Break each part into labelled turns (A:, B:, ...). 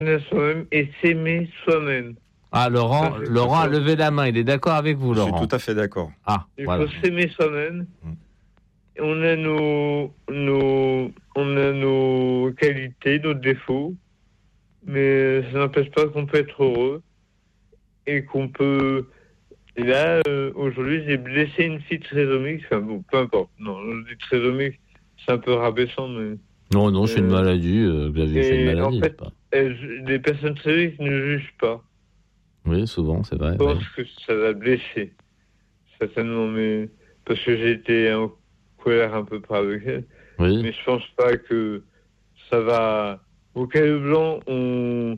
A: à soi-même et s'aimer soi-même.
B: Ah, Laurent a levé la main. Il est d'accord avec vous, Laurent?
C: Je suis tout à fait d'accord.
B: Ah,
A: Il
B: voilà.
A: faut s'aimer soi-même. On a nos qualités, nos défauts, mais ça n'empêche pas qu'on peut être heureux et qu'on peut. Et là, aujourd'hui, j'ai blessé une fille trisomique. Enfin bon, peu importe. Non, je dis trisomique, c'est un peu rabaissant, mais.
B: Non, c'est une maladie. Xavier, c'est une maladie.
A: En fait, les personnes trisomiques ne jugent pas.
B: Oui, souvent, c'est vrai.
A: Je pense que ça va blesser, certainement, mais parce que j'ai été en colère un peu près avec elle.
B: Oui.
A: Mais je pense pas que ça va. Au Caillou Blanc, on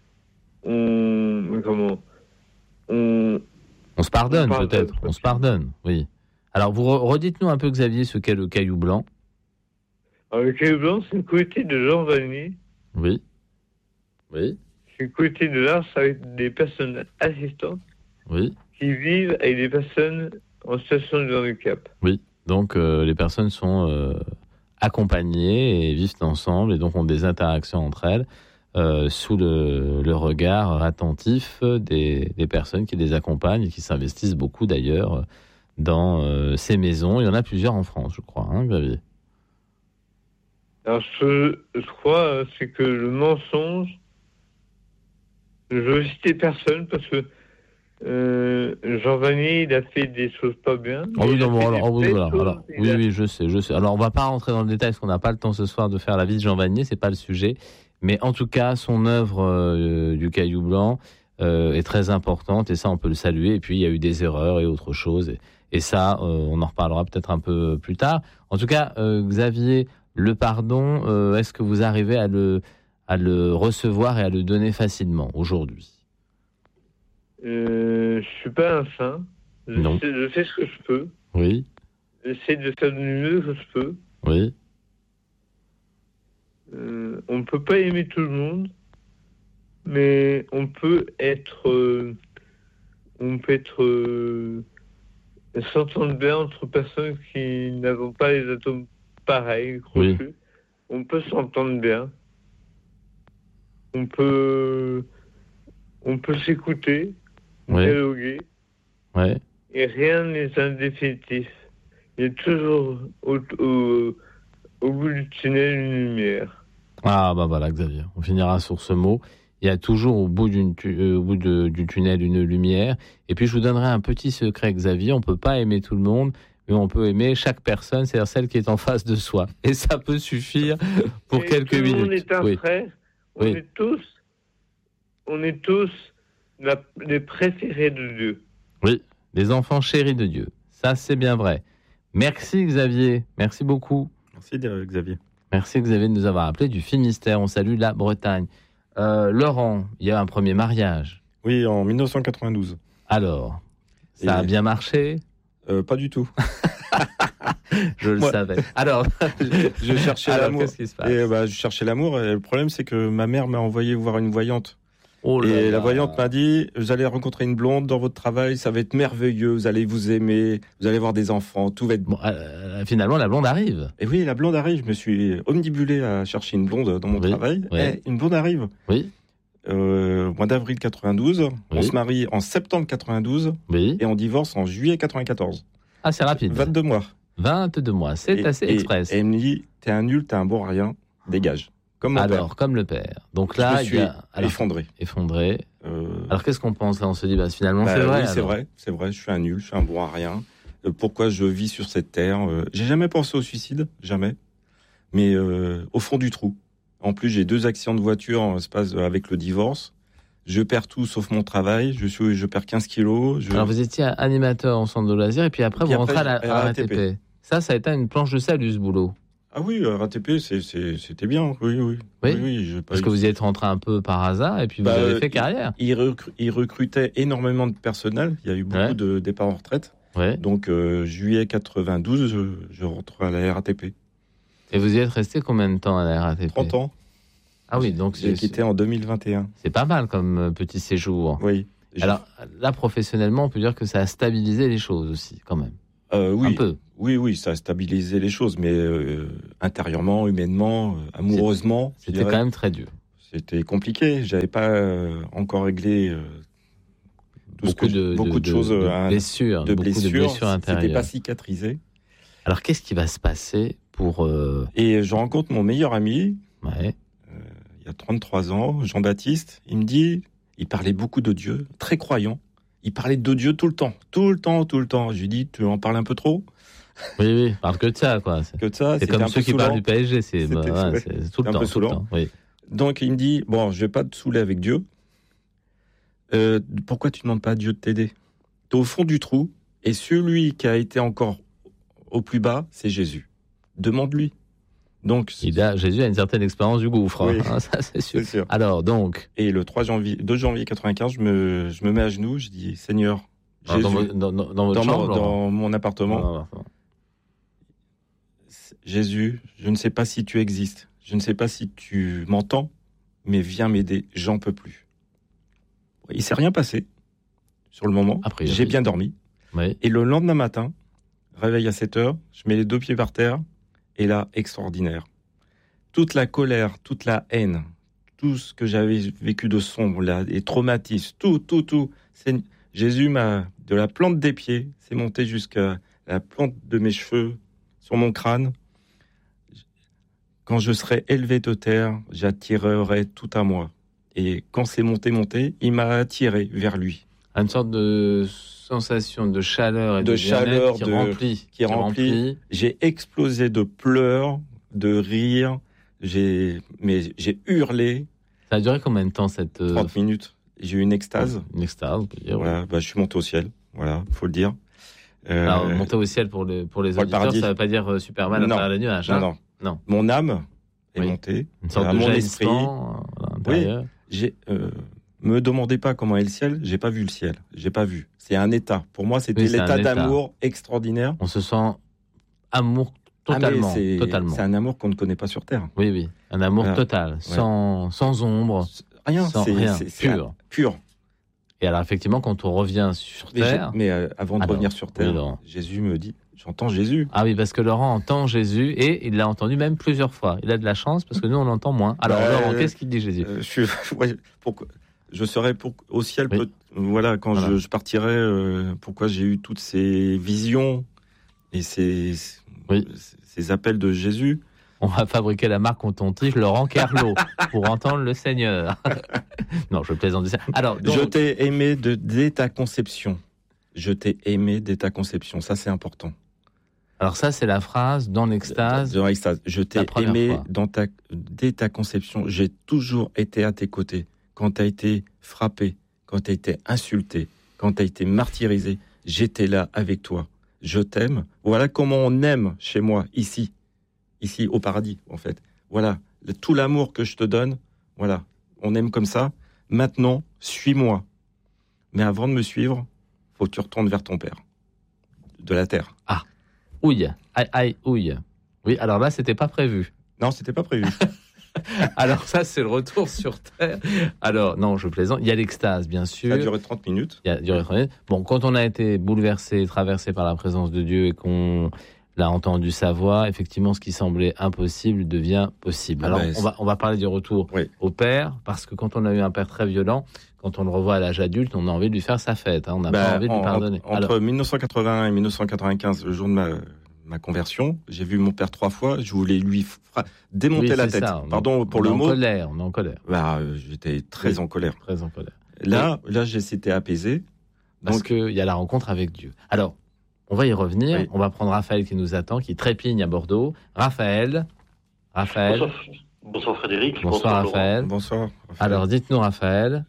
B: se pardonne, peut-être. On se pardonne, oui. Alors, vous redites-nous un peu, Xavier, ce qu'est le Caillou Blanc.
A: Alors, le Caillou Blanc, c'est le comité de Jean Vanier.
B: Oui. Oui.
A: C'est le comité de l'art avec des personnes assistantes.
B: Oui.
A: Qui vivent avec des personnes en situation de handicap.
B: Oui. Donc, les personnes sont accompagnées et vivent ensemble et donc ont des interactions entre elles sous le regard attentif des personnes qui les accompagnent et qui s'investissent beaucoup d'ailleurs dans ces maisons. Il y en a plusieurs en France, je crois, hein, Xavier?
A: Alors, je crois, c'est que le mensonge, je veux citer personne parce que Jean Vanier, il a fait des choses pas bien.
B: Oui, je sais. Alors, on va pas rentrer dans le détail parce qu'on n'a pas le temps ce soir de faire la vie de Jean Vanier, c'est pas le sujet. Mais en tout cas, son œuvre du Caillou Blanc est très importante et ça, on peut le saluer. Et puis, il y a eu des erreurs et autre chose. Et ça, on en reparlera peut-être un peu plus tard. En tout cas, Xavier, le pardon, est-ce que vous arrivez à le recevoir et à le donner facilement aujourd'hui?
A: Je suis pas un saint. Je fais ce que je peux.
B: Oui.
A: J'essaie de faire du mieux que je peux.
B: Oui.
A: On ne peut pas aimer tout le monde, mais on peut s'entendre bien entre personnes qui n'avons pas les atomes pareils, crochus. Oui. On peut s'entendre bien. On peut s'écouter, dialoguer.
B: Ouais.
A: Et rien n'est indéfinitif. Il y a toujours au bout du tunnel une lumière.
B: Ah bah voilà, Xavier, on finira sur ce mot. Il y a toujours au bout du tunnel une lumière. Et puis je vous donnerai un petit secret, Xavier, on ne peut pas aimer tout le monde, mais on peut aimer chaque personne, c'est-à-dire celle qui est en face de soi. Et ça peut suffire pour quelques minutes.
A: Tout le monde est un frère, on est tous les préférés de Dieu.
B: Oui, les enfants chéris de Dieu. Ça, c'est bien vrai. Merci Xavier, merci beaucoup.
C: Merci Xavier.
B: Merci Xavier de nous avoir appelés du Finistère. On salue la Bretagne. Laurent, il y a un premier mariage.
C: Oui, en 1992.
B: Alors, ça a bien marché?
C: Pas du tout.
B: Je le savais. Alors,
C: je cherchais l'amour.
B: Qu'est-ce qui se passe?
C: Je cherchais l'amour. Et le problème, c'est que ma mère m'a envoyé voir une voyante. Et la voyante m'a dit, vous allez rencontrer une blonde dans votre travail, ça va être merveilleux, vous allez vous aimer, vous allez avoir des enfants, tout va être bon.
B: Finalement, la blonde arrive.
C: Et oui, la blonde arrive. Je me suis omnibulé à chercher une blonde dans mon travail.
B: Oui.
C: Et une blonde arrive.
B: Oui.
C: Au mois d'avril 92. Oui. On se marie en septembre 92.
B: Oui.
C: Et on divorce en juillet 94.
B: Ah, c'est rapide.
C: 22 mois.
B: 22 mois, c'est assez express.
C: Et elle me dit, t'es un nul, t'es un bon à rien, dégage. Comme mon père.
B: Comme le père. Donc là,
C: je me suis
B: effondré. Alors qu'est-ce qu'on pense là? On se dit, finalement, c'est vrai.
C: Oui, c'est vrai. Je suis un nul, je suis un bon à rien. Pourquoi je vis sur cette terre? J'ai jamais pensé au suicide, jamais. Mais au fond du trou. En plus, j'ai 2 accidents de voiture avec le divorce. Je perds tout sauf mon travail. Je perds 15 kilos.
B: Alors vous étiez animateur en centre de loisirs et puis après vous rentrez à la RATP. Ça a été une planche de salut ce boulot.
C: Ah oui, RATP, c'était bien, oui.
B: Parce que vous y êtes rentré un peu par hasard et puis vous avez fait carrière.
C: Ils recrutaient énormément de personnel, il y a eu beaucoup de départs en retraite.
B: Ouais.
C: Donc, juillet 92, je rentre à la RATP.
B: Et vous y êtes resté combien de temps à la RATP?
C: 30 ans.
B: Ah oui, donc
C: j'ai quitté en 2021.
B: C'est pas mal comme petit séjour.
C: Oui.
B: Alors, là, professionnellement, on peut dire que ça a stabilisé les choses aussi, quand même.
C: Oui.
B: Un peu.
C: Oui, ça a stabilisé les choses, mais intérieurement, humainement, amoureusement...
B: C'était quand même très dur.
C: C'était compliqué. J'avais pas encore réglé
B: beaucoup de choses,
C: de
B: blessures intérieures.
C: C'était pas cicatrisé.
B: Alors, qu'est-ce qui va se passer pour...
C: Et je rencontre mon meilleur ami,
B: ouais.
C: Il y a 33 ans, Jean-Baptiste. Il me dit, il parlait beaucoup de Dieu, très croyant. Il parlait de Dieu tout le temps. Je lui dis, tu en parles un peu trop?
B: Oui, parle que de ça, quoi. C'est comme ceux qui parlent du PSG, c'est tout le temps. Tout le temps, oui.
C: Donc, il me dit, bon, je vais pas te saouler avec Dieu. Pourquoi tu ne demandes pas à Dieu de t'aider? Tu es au fond du trou, et celui qui a été encore au plus bas, c'est Jésus. Demande-lui. Donc,
B: Jésus a une certaine expérience du gouffre,
C: oui,
B: ça c'est sûr.
C: C'est sûr.
B: Alors, donc...
C: Et le 2 janvier 1995, je me mets à genoux, je dis, Seigneur, Jésus, dans mon appartement, Jésus, je ne sais pas si tu existes, je ne sais pas si tu m'entends, mais viens m'aider, j'en peux plus. Il ne s'est rien passé sur le moment, j'ai bien dormi.
B: Oui.
C: Et le lendemain matin, réveil à 7h, je mets les 2 pieds par terre, et là, extraordinaire. Toute la colère, toute la haine, tout ce que j'avais vécu de sombre, les traumatismes, tout. Jésus m'a, de la plante des pieds, c'est monté jusqu'à la plante de mes cheveux, sur mon crâne. Quand je serai élevé de terre, j'attirerai tout à moi. Et quand c'est monté, il m'a attiré vers lui.
B: Une sorte de sensation de chaleur et de
C: chaleur
B: qui remplit.
C: J'ai explosé de pleurs, de rires. J'ai hurlé.
B: Ça a duré combien de temps cette
C: 30 minutes. J'ai eu une extase.
B: Une extase, on peut dire.
C: Voilà, je suis monté au ciel. Voilà, faut le dire.
B: Alors, monter au ciel pour les auditeurs, ça ne veut pas dire Superman à travers les nuages.
C: Non. Mon âme est montée.
B: Une sorte de
C: mon
B: esprit.
C: Oui. Me demandez pas comment est le ciel, j'ai pas vu le ciel, j'ai pas vu. C'est un état. Pour moi, c'était l'état d'amour extraordinaire.
B: On se sent amour totalement.
C: C'est un amour qu'on ne connaît pas sur Terre.
B: Oui, un amour total, sans ombre,
C: rien, pur.
B: Et alors effectivement, quand on revient sur Terre,
C: mais avant de revenir sur Terre, Jésus me dit, j'entends Jésus.
B: Ah oui, parce que Laurent entend Jésus et il l'a entendu même plusieurs fois. Il a de la chance parce que nous on l'entend moins. Alors Laurent, qu'est-ce qu'il dit Jésus?
C: Pourquoi? Je serai au ciel, quand je partirai, pourquoi j'ai eu toutes ces visions et ces appels de Jésus.
B: On va fabriquer la marque on tontige Laurent Carlo pour entendre le Seigneur. Non, je plaisante. Alors, donc...
C: Je t'ai aimé dès ta conception. Je t'ai aimé dès ta conception. Ça, c'est important.
B: Alors ça, c'est la phrase dans l'extase.
C: Dans l'extase. Je t'ai aimé dès ta conception. J'ai toujours été à tes côtés. Quand tu as été frappé, quand tu as été insulté, quand tu as été martyrisé, j'étais là avec toi. Je t'aime. Voilà comment on aime chez moi, ici au paradis, en fait. Voilà, tout l'amour que je te donne, voilà, on aime comme ça. Maintenant, suis-moi. Mais avant de me suivre, faut que tu retournes vers ton Père, de la terre.
B: Ah, ouille, aïe, ouille. Oui, alors là, c'était pas prévu.
C: Non, c'était pas prévu.
B: Alors ça, c'est le retour sur Terre. Alors, non, je plaisante. Il y a l'extase, bien sûr.
C: Ça a duré 30 minutes.
B: Bon, quand on a été bouleversé, traversé par la présence de Dieu et qu'on l'a entendu sa voix, effectivement, ce qui semblait impossible devient possible. Alors, on va parler du retour au Père, parce que quand on a eu un Père très violent, quand on le revoit à l'âge adulte, on a envie de lui faire sa fête. On n'a pas envie de lui pardonner.
C: Entre 1981 et 1995, le jour de ma conversion, j'ai vu mon père 3 fois, je voulais lui démonter la tête. Pardon pour le mot.
B: On est en colère.
C: J'étais très en colère.
B: Très en colère.
C: Là, j'étais apaisé.
B: Parce qu'il y a la rencontre avec Dieu. Alors, on va y revenir. Oui. On va prendre Raphaël qui nous attend, qui trépigne à Bordeaux. Raphaël.
D: Bonsoir Frédéric.
B: Bonsoir Raphaël.
C: Bonsoir.
B: Alors, dites-nous Raphaël.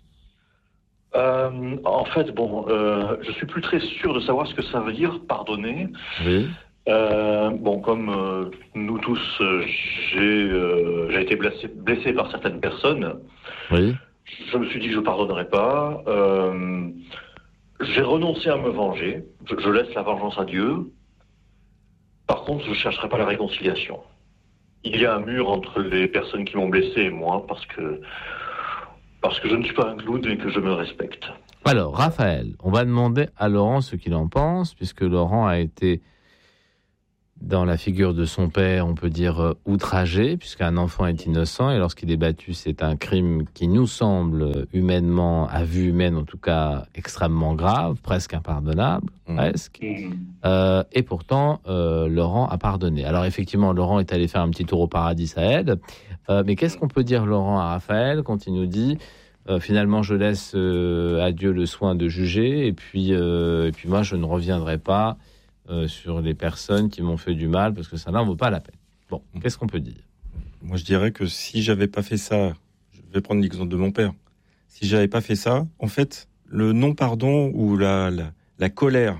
D: En fait, je suis plus très sûr de savoir ce que ça veut dire pardonner.
B: Oui.
D: Comme nous tous, j'ai été blessé par certaines personnes.
B: Oui.
D: Je me suis dit que je pardonnerais pas. J'ai renoncé à me venger. Je laisse la vengeance à Dieu. Par contre, je ne chercherai pas la réconciliation. Il y a un mur entre les personnes qui m'ont blessé et moi parce que je ne suis pas un clown et que je me respecte.
B: Alors, Raphaël, on va demander à Laurent ce qu'il en pense, puisque Laurent a été dans la figure de son père, on peut dire outragé, puisqu'un enfant est innocent, et lorsqu'il est battu, c'est un crime qui nous semble humainement, à vue humaine en tout cas, extrêmement grave, presque impardonnable, presque. Et pourtant, Laurent a pardonné. Alors effectivement, Laurent est allé faire un petit tour au paradis, ça aide. Mais qu'est-ce qu'on peut dire, Laurent, à Raphaël, quand il nous dit finalement, je laisse à Dieu le soin de juger, et puis moi, je ne reviendrai pas sur les personnes qui m'ont fait du mal, parce que ça n'en vaut pas la peine. Bon, qu'est-ce qu'on peut dire ?
C: Moi, je dirais que si j'avais pas fait ça, je vais prendre l'exemple de mon père. Si j'avais pas fait ça, en fait, le non-pardon ou la colère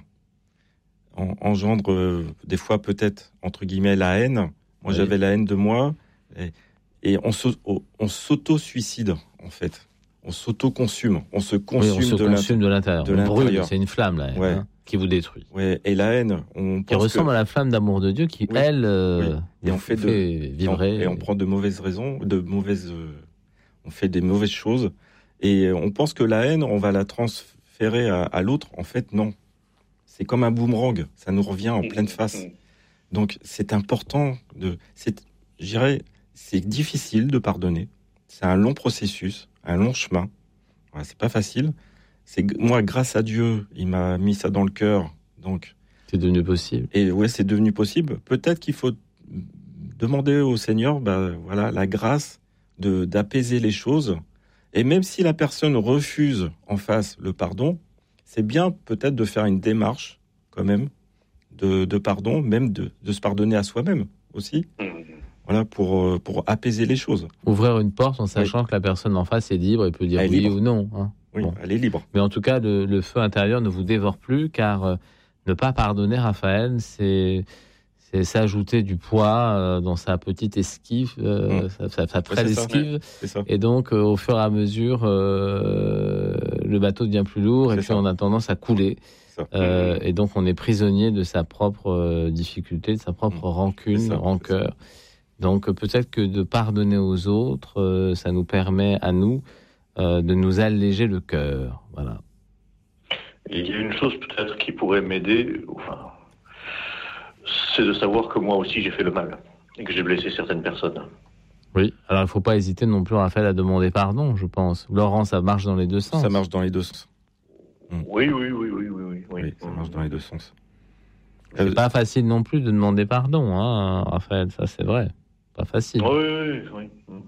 C: engendre des fois peut-être, entre guillemets, la haine. Moi, j'avais la haine de moi, et on s'auto-suicide, en fait. On s'auto-consume, on se consume
B: de l'intérieur. On brûle, c'est une flamme, la haine, qui vous détruit.
C: Ouais, et la haine,
B: qui ressemble à la flamme d'amour de Dieu, qui, elle,
C: et on fait
B: vibrer.
C: Et on prend de mauvaises raisons, on fait des mauvaises choses, et on pense que la haine, on va la transférer à l'autre. En fait, non. C'est comme un boomerang, ça nous revient en pleine face. Donc, c'est important je dirais, c'est difficile de pardonner. C'est un long processus, un long chemin. Voilà, c'est pas facile. Moi, grâce à Dieu, il m'a mis ça dans le cœur. Donc,
B: c'est devenu possible.
C: Et ouais, c'est devenu possible. Peut-être qu'il faut demander au Seigneur, la grâce d'apaiser les choses. Et même si la personne refuse en face le pardon, c'est bien peut-être de faire une démarche quand même de pardon, même de se pardonner à soi-même aussi. Voilà, pour apaiser les choses.
B: Ouvrir une porte en sachant que la personne en face est libre et peut dire oui ou non. Hein.
C: Oui, elle est libre.
B: Mais en tout cas, le feu intérieur ne vous dévore plus, car ne pas pardonner, Raphaël, c'est s'ajouter du poids dans sa petite esquive, sa près esquive. Et donc, au fur et à mesure, le bateau devient plus lourd, et puis on a tendance à couler. Et donc, on est prisonnier de sa propre difficulté, de sa propre rancœur. Donc peut-être que de pardonner aux autres, ça nous permet à nous de nous alléger le cœur. Voilà.
D: Il y a une chose peut-être qui pourrait m'aider, c'est de savoir que moi aussi j'ai fait le mal et que j'ai blessé certaines personnes.
B: Oui, alors il ne faut pas hésiter non plus, Raphaël, à demander pardon, je pense. Laurent, ça marche dans les deux sens.
C: Ça marche dans les deux sens.
D: Oui,
C: ça marche dans les deux sens.
B: C'est pas facile non plus de demander pardon, hein, Raphaël, ça c'est vrai. Pas facile.
D: Oui.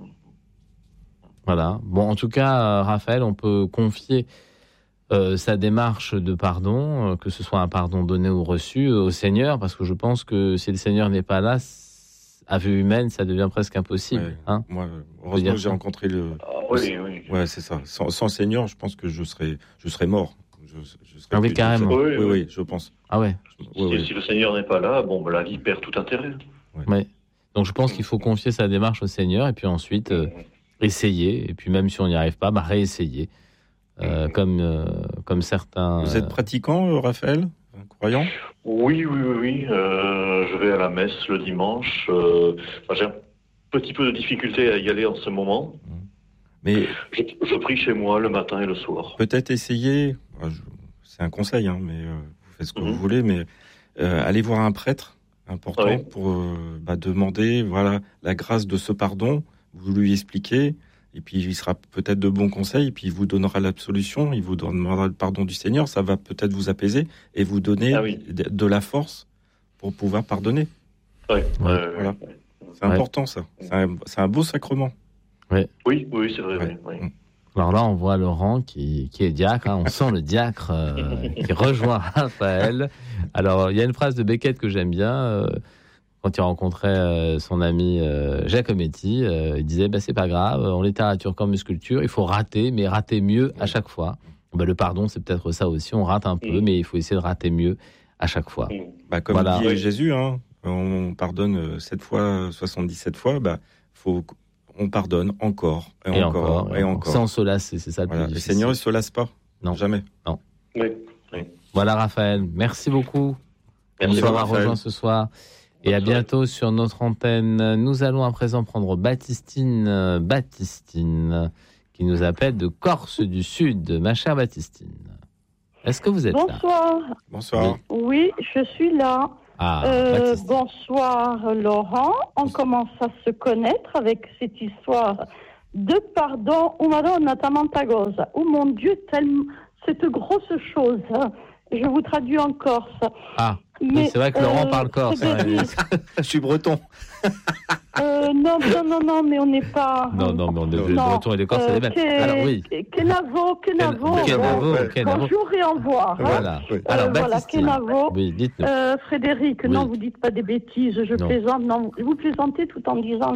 B: Voilà. Bon, en tout cas, Raphaël, on peut confier sa démarche de pardon, que ce soit un pardon donné ou reçu, au Seigneur, parce que je pense que si le Seigneur n'est pas là, à vue humaine, ça devient presque impossible.
C: Ouais.
B: Hein,
C: moi, heureusement que j'ai rencontré le...
D: Oui.
C: Ouais, c'est ça. Sans Seigneur, je pense que je serais mort.
B: Oui, carrément.
C: Oui, je pense.
B: Ah ouais.
D: Si le Seigneur n'est pas là, la vie perd tout intérêt.
B: Ouais. Donc je pense qu'il faut confier sa démarche au Seigneur et puis ensuite essayer. Et puis même si on n'y arrive pas, réessayer. Comme certains...
C: Vous êtes pratiquant, Raphaël ? Croyant ?
D: Oui. Je vais à la messe le dimanche. J'ai un petit peu de difficulté à y aller en ce moment.
C: Mais
D: je prie chez moi le matin et le soir.
C: Peut-être essayer, c'est un conseil, mais vous faites ce que vous voulez, mais allez voir un prêtre important pour demander la grâce de ce pardon, vous lui expliquez, et puis il sera peut-être de bons conseils, et puis il vous donnera l'absolution, il vous donnera le pardon du Seigneur, ça va peut-être vous apaiser et vous donner de la force pour pouvoir pardonner. Voilà. C'est important ça, c'est un beau sacrement.
D: Oui, c'est vrai. Oui.
B: Alors là, on voit Laurent qui est diacre. On sent le diacre qui rejoint Raphaël. Alors, il y a une phrase de Beckett que j'aime bien. Quand il rencontrait son ami Giacometti, il disait c'est pas grave, en littérature comme en sculpture, il faut rater, mais rater mieux à chaque fois. Le pardon, c'est peut-être ça aussi. On rate un peu, mais il faut essayer de rater mieux à chaque fois.
C: Comme dit Jésus, on pardonne 7 fois, 77 fois, on pardonne encore et encore.
B: Sans se lasser, c'est ça le plus difficile.
C: Le Seigneur, il ne se lasse pas. Non. Jamais.
B: Non.
D: Oui.
B: Voilà, Raphaël. Merci beaucoup de nous avoir rejoints ce soir. Et à bientôt sur notre antenne. Nous allons à présent prendre Baptistine, qui nous appelle de Corse du Sud. Ma chère Baptistine, est-ce que vous êtes là ?
C: Bonsoir.
E: Oui, je suis là. Bonsoir Laurent, on commence à se connaître avec cette histoire de pardon. Oh Madonna Tamantagosa. Oh mon Dieu, cette grosse chose. Je vous traduis en corse.
B: Ah, mais c'est vrai que Laurent parle corse.
C: Je suis breton.
E: Non, mais on n'est pas.
B: Non, mais on est breton et les corses, c'est les mêmes. Alors oui.
E: Kenavo. Bonjour et au revoir.
B: Voilà. Alors,
E: Kenavo.
B: Oui, dites-nous.
E: Frédéric, oui. Non, vous dites pas des bêtises, je plaisante. Non, vous plaisantez tout en disant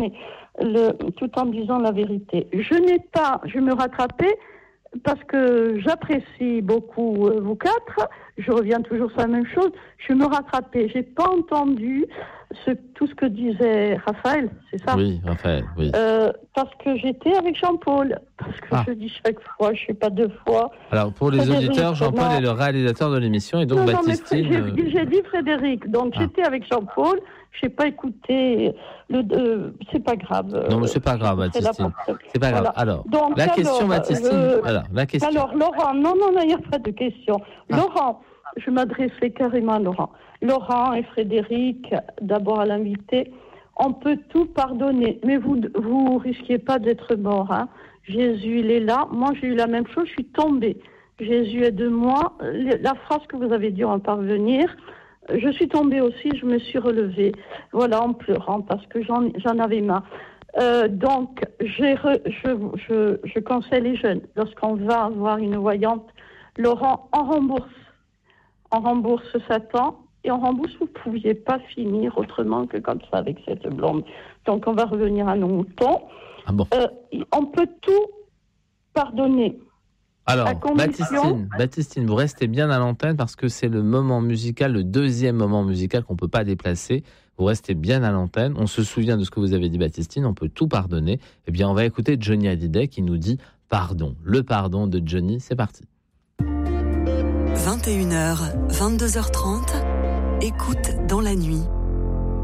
E: la vérité. Je me rattrapais parce que j'apprécie beaucoup vous quatre. Je reviens toujours sur la même chose. Je me rattrapais. J'ai pas entendu tout ce que disait Raphaël, c'est ça?
B: Oui, Raphaël, oui.
E: Parce que j'étais avec Jean-Paul. Parce que je dis chaque fois, je ne sais pas deux fois.
B: Alors, pour les auditeurs, Jean-Paul est le réalisateur de l'émission et donc Baptistine...
E: J'ai dit Frédéric, donc j'étais avec Jean-Paul. Je n'ai pas écouté c'est pas grave.
B: Non, mais c'est pas grave, Baptistine. C'est pas grave. Alors, question, Baptistine. La question.
E: Alors, Laurent, non, il n'y a pas de question. Laurent, je m'adressais carrément à Laurent. Laurent et Frédéric, d'abord à l'invité, on peut tout pardonner, mais vous risquiez pas d'être mort. Hein. Jésus, il est là. Moi, j'ai eu la même chose, je suis tombée. Jésus est de moi. La phrase que vous avez dit, on va parvenir. Je suis tombée aussi, je me suis relevée. Voilà, en pleurant, parce que j'en avais marre. Donc, je conseille les jeunes, lorsqu'on va voir une voyante, Laurent, on rembourse Satan. Et on rembourse, vous ne pouviez pas finir autrement que comme ça avec cette blonde. Donc on va revenir à nos moutons.
B: Ah bon.
E: On peut tout pardonner.
B: Alors, Baptistine, vous restez bien à l'antenne parce que c'est le moment musical, le deuxième moment musical qu'on ne peut pas déplacer. Vous restez bien à l'antenne. On se souvient de ce que vous avez dit, Baptistine, on peut tout pardonner. Eh bien, on va écouter Johnny Hallyday qui nous dit « Pardon ». Le pardon de Johnny, c'est parti.
F: 21h, 22h30. Écoute dans la nuit,